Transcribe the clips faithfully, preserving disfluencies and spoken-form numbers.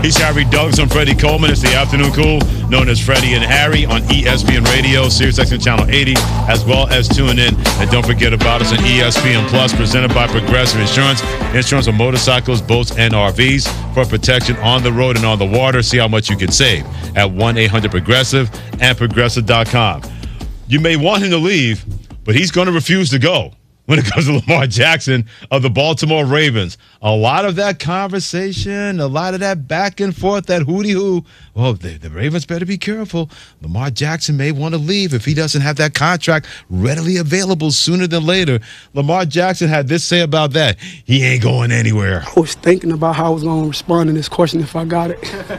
He's Harry Douglas. I'm Freddie Coleman. It's the Afternoon Cool, known as Freddie and Harry on E S P N Radio, Sirius X M Channel eighty, as well as tune in. And don't forget about us on E S P N Plus, presented by Progressive Insurance. Insurance on motorcycles, boats, and R Vs for protection on the road and on the water. See how much you can save at one eight hundred progressive and progressive dot com. You may want him to leave, but he's going to refuse to go. When it comes to Lamar Jackson of the Baltimore Ravens, a lot of that conversation, a lot of that back and forth, that hooty-hoo. Well, the, the Ravens better be careful. Lamar Jackson may want to leave if he doesn't have that contract readily available sooner than later. Lamar Jackson had this to say about that. He ain't going anywhere. I was thinking about how I was going to respond to this question if I got it.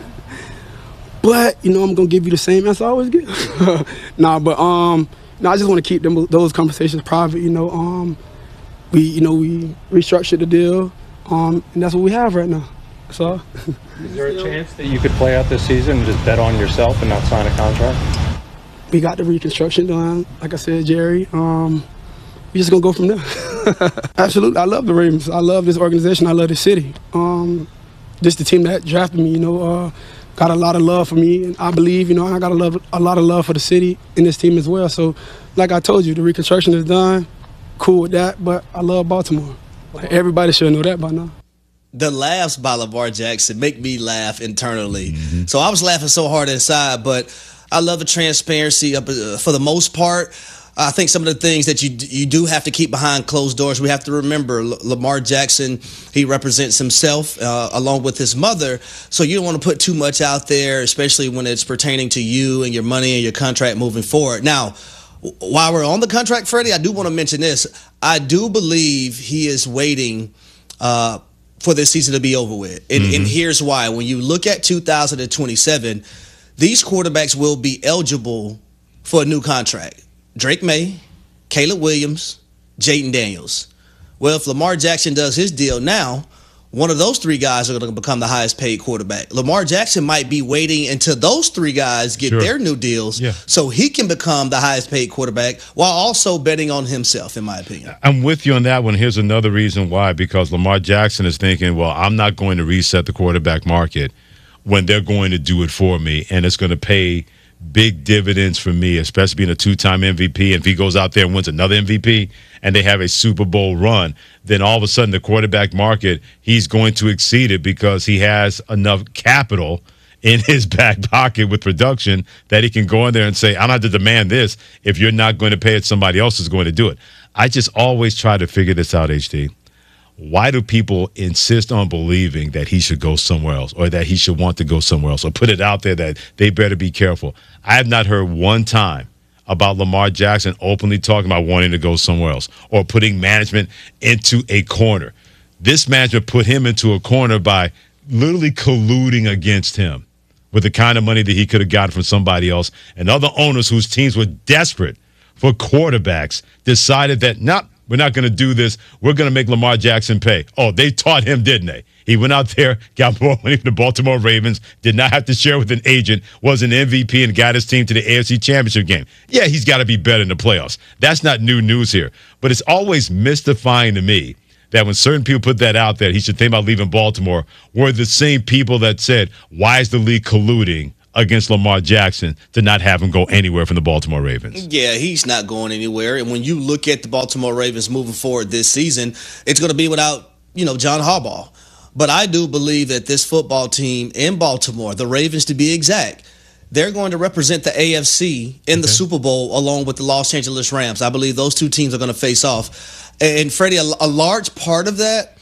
But, you know, I'm going to give you the same answer I always give. nah, but, um... No, I just want to keep them those conversations private. You know, um, we you know we restructured the deal, um, and that's what we have right now. So, is there a chance that you could play out this season and just bet on yourself and not sign a contract? We got the reconstruction done, like I said, Jerry. Um, we're just gonna go from there. Absolutely, I love the Ravens. I love this organization. I love this city. Um, just the team that drafted me. You know. Uh, Got a lot of love for me, and I believe, you know, I got a, love, a lot of love for the city and this team as well. So, like I told you, the reconstruction is done. Cool with that, but I love Baltimore. Like, everybody should know that by now. The laughs by Lamar Jackson make me laugh internally. Mm-hmm. So I was laughing so hard inside, but I love the transparency of, uh, for the most part. I think some of the things that you you do have to keep behind closed doors, we have to remember L- Lamar Jackson, he represents himself uh, along with his mother. So you don't want to put too much out there, especially when it's pertaining to you and your money and your contract moving forward. Now, while we're on the contract, Freddie, I do want to mention this. I do believe he is waiting uh, for this season to be over with. And, mm-hmm. and here's why. When you look at two thousand twenty-seven, these quarterbacks will be eligible for a new contract. Drake May, Caleb Williams, Jayden Daniels. Well, if Lamar Jackson does his deal now, one of those three guys are going to become the highest paid quarterback. Lamar Jackson might be waiting until those three guys get sure. their new deals yeah. so he can become the highest paid quarterback while also betting on himself, in my opinion. I'm with you on that one. Here's another reason why, because Lamar Jackson is thinking, well, I'm not going to reset the quarterback market when they're going to do it for me, and it's going to pay big dividends for me, especially being a two-time M V P. And if he goes out there and wins another M V P and they have a Super Bowl run, then all of a sudden the quarterback market, he's going to exceed it because he has enough capital in his back pocket with production that he can go in there and say, I don't have to demand this. If you're not going to pay it, somebody else is going to do it. I just always try to figure this out, H D. Why do people insist on believing that he should go somewhere else or that he should want to go somewhere else or put it out there that they better be careful? I have not heard one time about Lamar Jackson openly talking about wanting to go somewhere else or putting management into a corner. This management put him into a corner by literally colluding against him with the kind of money that he could have gotten from somebody else. And other owners whose teams were desperate for quarterbacks decided that, nah, we're not going to do this. We're going to make Lamar Jackson pay. Oh, they taught him, didn't they? He went out there, got more money from the Baltimore Ravens, did not have to share with an agent, was an M V P, and got his team to the A F C Championship game. Yeah, he's got to be better in the playoffs. That's not new news here. But it's always mystifying to me that when certain people put that out there, he should think about leaving Baltimore, were the same people that said, why is the league colluding against Lamar Jackson to not have him go anywhere from the Baltimore Ravens? Yeah, he's not going anywhere. And when you look at the Baltimore Ravens moving forward this season, it's going to be without, you know, John Harbaugh. But I do believe that this football team in Baltimore, the Ravens to be exact, they're going to represent the A F C in the okay. Super Bowl along with the Los Angeles Rams. I believe those two teams are going to face off. And, Freddie, a, a large part of that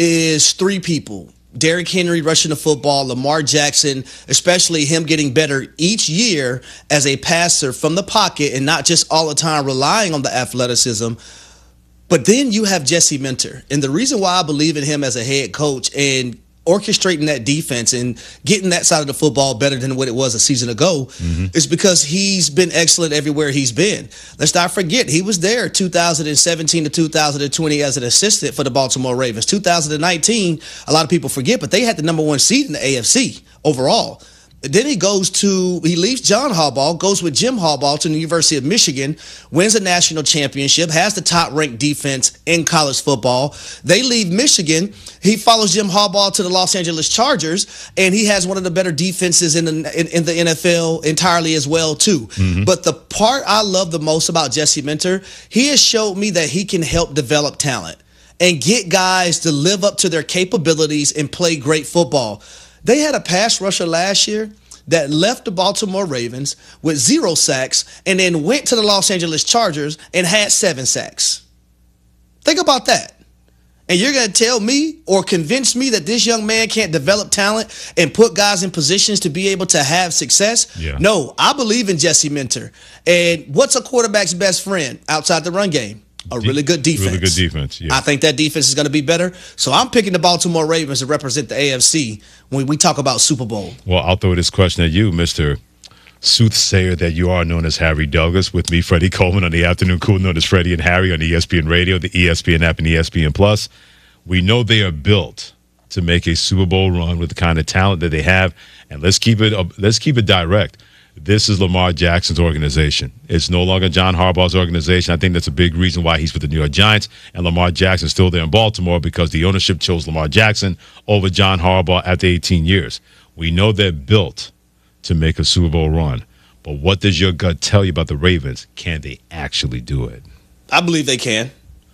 is three people. Derrick Henry rushing the football, Lamar Jackson, especially him getting better each year as a passer from the pocket and not just all the time relying on the athleticism. But then you have Jesse Minter. And the reason why I believe in him as a head coach and orchestrating that defense and getting that side of the football better than what it was a season ago mm-hmm. is because he's been excellent everywhere he's been. Let's not forget, he was there two thousand seventeen to two thousand twenty as an assistant for the Baltimore Ravens. two thousand nineteen, a lot of people forget, but they had the number one seed in the A F C overall. Then he goes to, he leaves John Harbaugh, goes with Jim Harbaugh to the University of Michigan, wins a national championship, has the top-ranked defense in college football. They leave Michigan. He follows Jim Harbaugh to the Los Angeles Chargers, and he has one of the better defenses in the in, in the N F L entirely as well, too. Mm-hmm. But the part I love the most about Jesse Minter, he has showed me that he can help develop talent and get guys to live up to their capabilities and play great football. They had a pass rusher last year that left the Baltimore Ravens with zero sacks and then went to the Los Angeles Chargers and had seven sacks. Think about that. And you're going to tell me or convince me that this young man can't develop talent and put guys in positions to be able to have success? Yeah. No, I believe in Jesse Minter. And what's a quarterback's best friend outside the run game? A really good defense. Really good defense, yeah. I think that defense is going to be better. So I'm picking the Baltimore Ravens to represent the A F C when we talk about Super Bowl. Well, I'll throw this question at you, Mister Soothsayer that you are, known as Harry Douglas, with me, Freddie Coleman, on the Afternoon Cool, known as Freddie and Harry on E S P N Radio, the E S P N app, and E S P N Plus. We know they are built to make a Super Bowl run with the kind of talent that they have. And let's keep it let's keep it direct. This is Lamar Jackson's organization. It's no longer John Harbaugh's organization. I think that's a big reason why he's with the New York Giants, and Lamar Jackson's still there in Baltimore, because the ownership chose Lamar Jackson over John Harbaugh after eighteen years. We know they're built to make a Super Bowl run. But what does your gut tell you about the Ravens? Can they actually do it? I believe they can.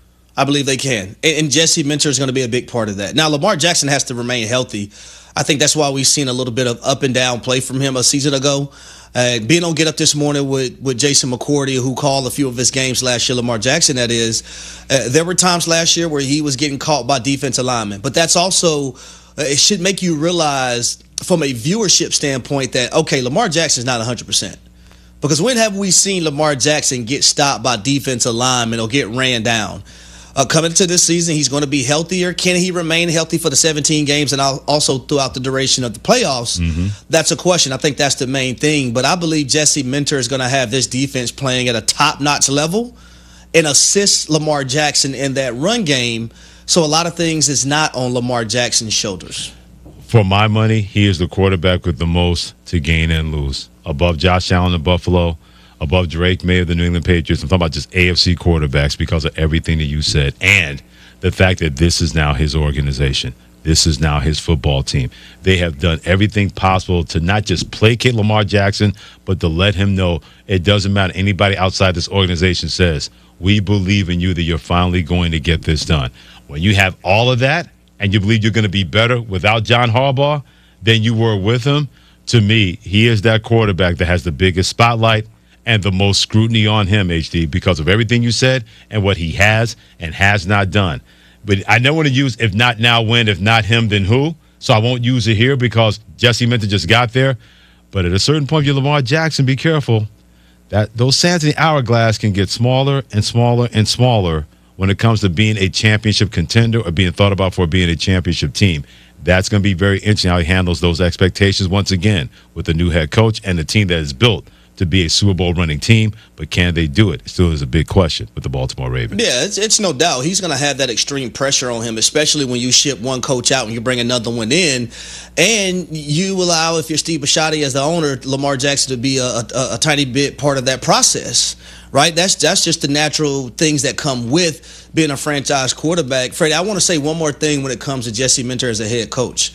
I believe they can. And, and Jesse Minter is going to be a big part of that. Now, Lamar Jackson has to remain healthy. I think that's why we've seen a little bit of up and down play from him a season ago. Uh, being on Get Up this morning with, with Jason McCourty, who called a few of his games last year, Lamar Jackson, that is, uh, there were times last year where he was getting caught by defensive linemen. But that's also, uh, it should make you realize from a viewership standpoint that, okay, Lamar Jackson's not one hundred percent. Because when have we seen Lamar Jackson get stopped by defensive linemen or get ran down? Uh, coming to this season, he's going to be healthier. Can he remain healthy for the seventeen games and also throughout the duration of the playoffs? Mm-hmm. That's a question. I think that's the main thing. But I believe Jesse Minter is going to have this defense playing at a top-notch level and assist Lamar Jackson in that run game. So a lot of things is not on Lamar Jackson's shoulders. For my money, he is the quarterback with the most to gain and lose. Above Josh Allen of Buffalo, above Drake May of the New England Patriots. I'm talking about just A F C quarterbacks because of everything that you said, and the fact that this is now his organization. This is now his football team. They have done everything possible to not just placate Lamar Jackson, but to let him know it doesn't matter. Anybody outside this organization says, we believe in you that you're finally going to get this done. When you have all of that and you believe you're going to be better without John Harbaugh than you were with him, to me, he is that quarterback that has the biggest spotlight and the most scrutiny on him, H D, because of everything you said and what he has and has not done. But I don't want to use if not now, when, if not him, then who. So I won't use it here because Jesse Minter just got there. But at a certain point, you're Lamar Jackson, be careful. That those sands in the hourglass can get smaller and smaller and smaller when it comes to being a championship contender or being thought about for being a championship team. That's going to be very interesting how he handles those expectations once again with the new head coach and the team that is built to be a Super Bowl running team, but can they do it? It still is a big question with the Baltimore Ravens. Yeah, it's, it's no doubt. He's going to have that extreme pressure on him, especially when you ship one coach out and you bring another one in. And you allow, if you're Steve Bisciotti as the owner, Lamar Jackson to be a, a, a tiny bit part of that process, right? That's, that's just the natural things that come with being a franchise quarterback. Freddie, I want to say one more thing when it comes to Jesse Minter as a head coach,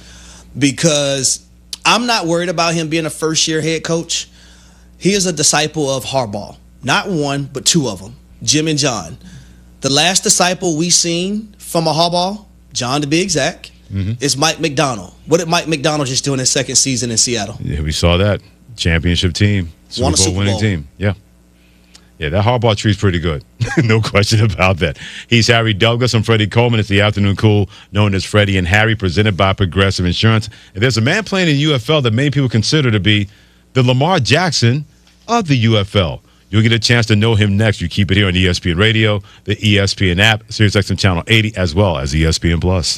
because I'm not worried about him being a first-year head coach. He is a disciple of Harbaugh. Not one, but two of them, Jim and John. The last disciple we seen from a Harbaugh, John to be exact, mm-hmm. is Mike Macdonald. What did Mike Macdonald just do in his second season in Seattle? Yeah, we saw that. Championship team. Super Won a Bowl Super winning Bowl. team. Yeah. Yeah, that Harbaugh tree's pretty good. No question about that. He's Harry Douglas. I'm Freddie Coleman. It's the Afternoon Cool, known as Freddie and Harry, presented by Progressive Insurance. And there's a man playing in U F L that many people consider to be the Lamar Jackson of the U F L. You'll get a chance to know him next. You keep it here on E S P N Radio, the E S P N app, SiriusXM Channel eighty, as well as E S P N Plus.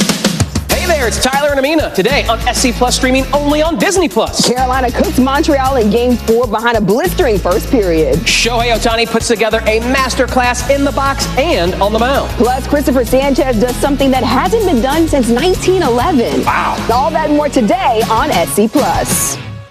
Hey there, it's Tyler and Amina. Today on S C Plus, streaming only on Disney Plus. Carolina cooks Montreal in Game four behind a blistering first period. Shohei Ohtani puts together a masterclass in the box and on the mound. Plus, Christopher Sanchez does something that hasn't been done since nineteen eleven. Wow. All that and more today on S C Plus.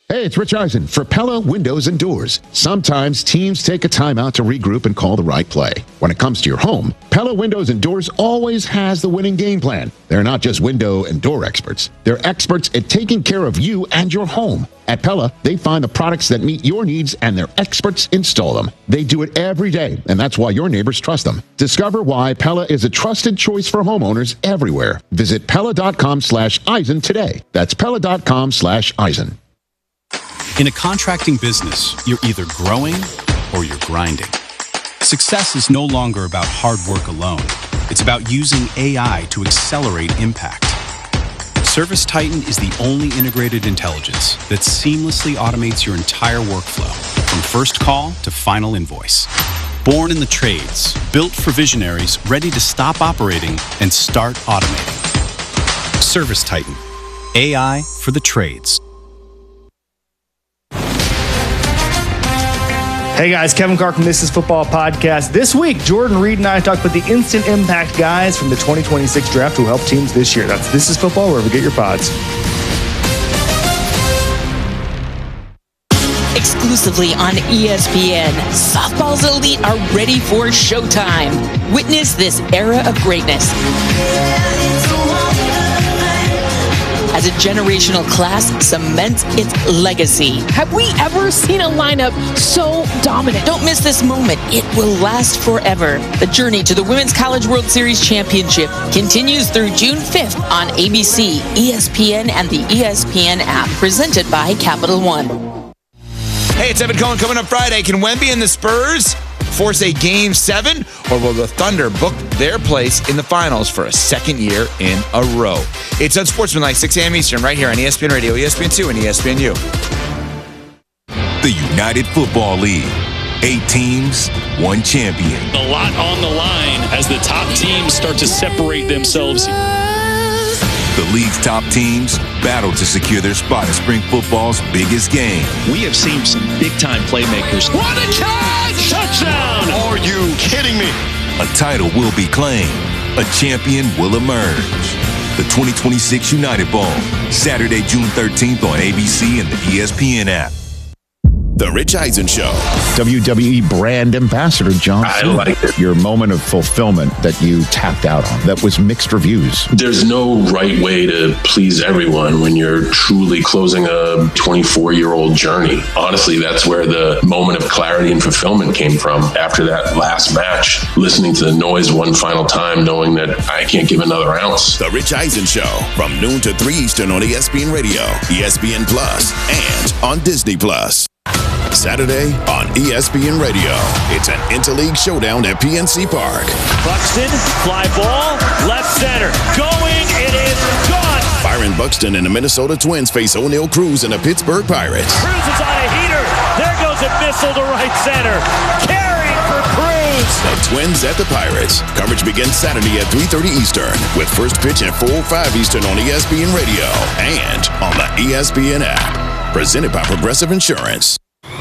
Hey, it's Rich Eisen for Pella Windows and Doors. Sometimes teams take a timeout to regroup and call the right play. When it comes to your home, Pella Windows and Doors always has the winning game plan. They're not just window and door experts. They're experts at taking care of you and your home. At Pella, they find the products that meet your needs and their experts install them. They do it every day, and that's why your neighbors trust them. Discover why Pella is a trusted choice for homeowners everywhere. Visit Pella.com slash Eisen today. That's Pella.com slash Eisen. In a contracting business, you're either growing or you're grinding. Success is no longer about hard work alone. It's about using A I to accelerate impact. ServiceTitan is the only integrated intelligence that seamlessly automates your entire workflow, from first call to final invoice. Born in the trades, built for visionaries ready to stop operating and start automating. ServiceTitan, A I for the trades. Hey guys, Kevin Carr from This Is Football Podcast. This week, Jordan Reed and I talk about the instant impact guys from the twenty twenty-six draft who help teams this year. That's This Is Football, wherever you get your pods. Exclusively on E S P N, softball's elite are ready for showtime. Witness this era of greatness as a generational class cements its legacy. Have we ever seen a lineup so dominant? Don't miss this moment. It will last forever. The journey to the Women's College World Series Championship continues through June fifth on A B C, E S P N, and the E S P N app, presented by Capital One. Hey, it's Evan Cohen coming up Friday. Can Wemby and the Spurs force a game seven, or will the Thunder book their place in the finals for a second year in a row? It's Unsportsmanlike, six a.m. Eastern, right here on E S P N Radio, E S P N two, and E S P N U. The United Football League. Eight teams, one champion. A lot on the line as the top teams start to separate themselves. The league's top teams battle to secure their spot in spring football's biggest game. We have seen some big-time playmakers. What a catch! Touchdown! Are you kidding me? A title will be claimed. A champion will emerge. The twenty twenty-six United Bowl, Saturday, June thirteenth on A B C and the E S P N app. The Rich Eisen Show. W W E brand ambassador John Cena. I like it. Your moment of fulfillment that you tapped out on, that was mixed reviews. There's no right way to please everyone when you're truly closing a twenty-four-year-old journey. Honestly, that's where the moment of clarity and fulfillment came from after that last match, listening to the noise one final time, knowing that I can't give another ounce. The Rich Eisen Show, from noon to three Eastern on E S P N Radio, E S P N Plus, and on Disney Plus. Saturday on E S P N Radio. It's an interleague showdown at P N C Park. Buxton, fly ball, left center. Going, it is gone. Byron Buxton and the Minnesota Twins face O'Neal Cruz and the Pittsburgh Pirates. Cruz is on a heater. There goes a missile to right center. Carrying for Cruz. The Twins at the Pirates. Coverage begins Saturday at three thirty Eastern, with first pitch at four oh five Eastern on E S P N Radio and on the E S P N app. Presented by Progressive Insurance.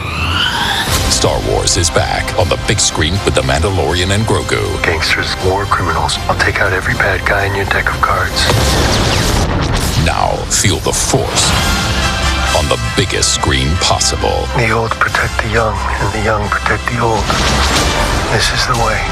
Star Wars is back on the big screen with The Mandalorian and Grogu. Gangsters, war criminals. I'll take out every bad guy in your deck of cards. Now feel the Force on the biggest screen possible. The old protect the young, and the young protect the old. This is the way.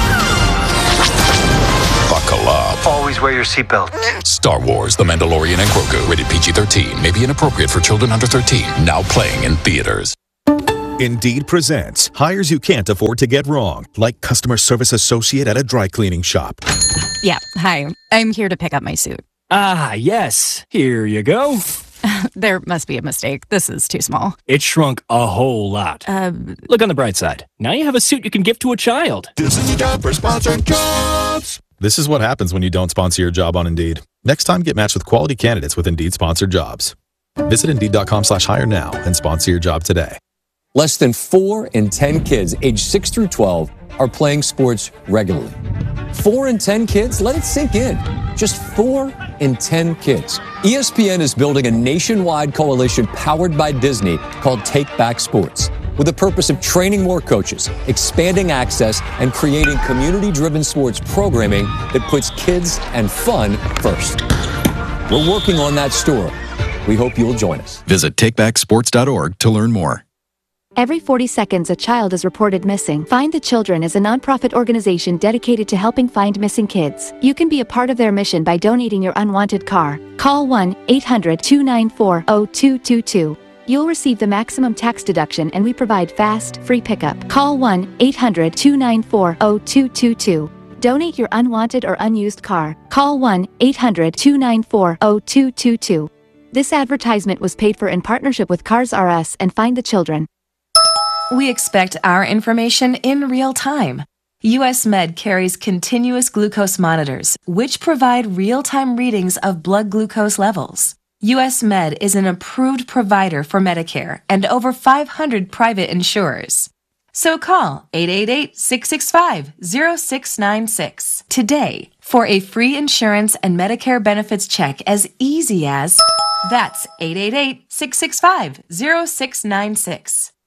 Buckle up. Always wear your seatbelt. Star Wars, The Mandalorian and Grogu. Rated P G thirteen. May be inappropriate for children under thirteen. Now playing in theaters. Indeed presents hires you can't afford to get wrong, like customer service associate at a dry cleaning shop. Yeah, hi. I'm here to pick up my suit. Ah, yes. Here you go. There must be a mistake. This is too small. It shrunk a whole lot. Uh, Look on the bright side. Now you have a suit you can gift to a child. This is the job for sponsored jobs. This is what happens when you don't sponsor your job on Indeed. Next time, get matched with quality candidates with Indeed sponsored jobs. Visit Indeed.com slash hire now and sponsor your job today. Less than four in ten kids aged six through twelve are playing sports regularly. Four in ten kids? Let it sink in. Just four in ten kids. E S P N is building a nationwide coalition powered by Disney called Take Back Sports, with the purpose of training more coaches, expanding access, and creating community-driven sports programming that puts kids and fun first. We're working on that story. We hope you'll join us. Visit take back sports dot org to learn more. Every forty seconds, a child is reported missing. Find the Children is a nonprofit organization dedicated to helping find missing kids. You can be a part of their mission by donating your unwanted car. Call one eight hundred two nine four zero two two two. You'll receive the maximum tax deduction, and we provide fast, free pickup. Call one eight hundred two nine four zero two two two. Donate your unwanted or unused car. Call one eight hundred two nine four zero two two two. This advertisement was paid for in partnership with Cars R Us and Find the Children. We expect our information in real time. U S Med carries continuous glucose monitors, which provide real-time readings of blood glucose levels. U S Med is an approved provider for Medicare and over five hundred private insurers. So call eight eight eight, six six five, zero six nine six today for a free insurance and Medicare benefits check as easy as... That's eight eight eight, six six five, zero six nine six.